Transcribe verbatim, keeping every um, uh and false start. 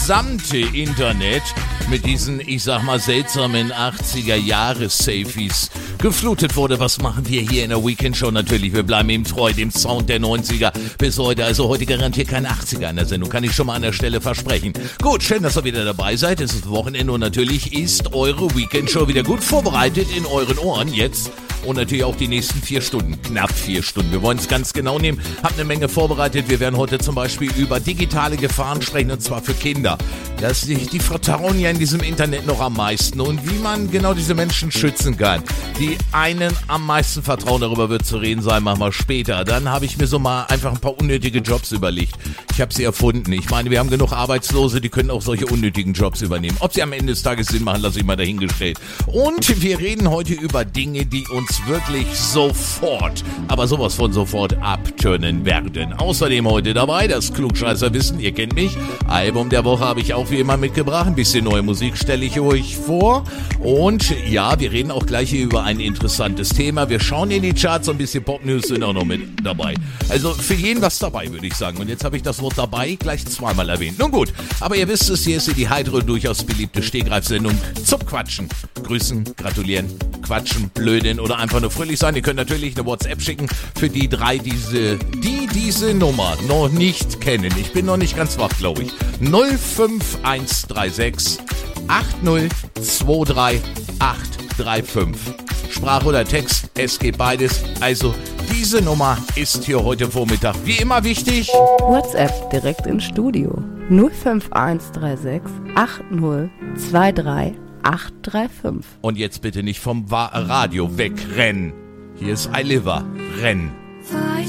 gesamte Internet mit diesen, ich sag mal, seltsamen achtziger-Jahres-Selfies geflutet wurde. Was machen wir hier in der Weekend Show? Natürlich, wir bleiben ihm treu, dem Sound der neunziger bis heute. Also heute garantiert kein achtziger in der Sendung, kann ich schon mal an der Stelle versprechen. Gut, schön, dass ihr wieder dabei seid. Es ist Wochenende und natürlich ist eure Weekend Show wieder gut vorbereitet in euren Ohren jetzt. Und natürlich auch die nächsten vier Stunden, knapp vier Stunden. Wir wollen es ganz genau nehmen, haben eine Menge vorbereitet. Wir werden heute zum Beispiel über digitale Gefahren sprechen, und zwar für Kinder. Das, die, die vertrauen ja in diesem Internet noch am meisten. Und wie man genau diese Menschen schützen kann, die einen am meisten vertrauen, darüber wird zu reden sein, machen wir später. Dann habe ich mir so mal einfach ein paar unnötige Jobs überlegt. Ich habe sie erfunden. Ich meine, wir haben genug Arbeitslose, die können auch solche unnötigen Jobs übernehmen. Ob sie am Ende des Tages Sinn machen, lasse ich mal dahingestellt. Und wir reden heute über Dinge, die uns wirklich sofort, aber sowas von sofort abturnen werden. Außerdem heute dabei das Klugscheißerwissen, ihr kennt mich. Album der Woche habe ich auch wie immer mitgebracht. Ein bisschen neue Musik stelle ich euch vor. Und ja, wir reden auch gleich hier über ein interessantes Thema. Wir schauen in die Charts, ein bisschen Pop-News sind auch noch mit dabei. Also für jeden was dabei, würde ich sagen. Und jetzt habe ich das Wort dabei gleich zweimal erwähnt. Nun gut, aber ihr wisst es, hier ist die heitere, durchaus beliebte Stehgreifsendung zum Quatschen. Grüßen, gratulieren, quatschen, blöden oder einfach nur fröhlich sein. Ihr könnt natürlich eine WhatsApp schicken für die drei, diese, die diese Nummer noch nicht kennen. Ich bin noch nicht ganz wach, glaube ich. null fünf eins drei sechs acht null zwei drei acht drei fünf. Sprache oder Text, es geht beides. Also diese Nummer ist hier heute Vormittag wie immer wichtig. WhatsApp direkt ins Studio. null fünf eins drei sechs acht null zwei drei acht drei fünf. Und jetzt bitte nicht vom Radio wegrennen. Hier ist I Live, Renn.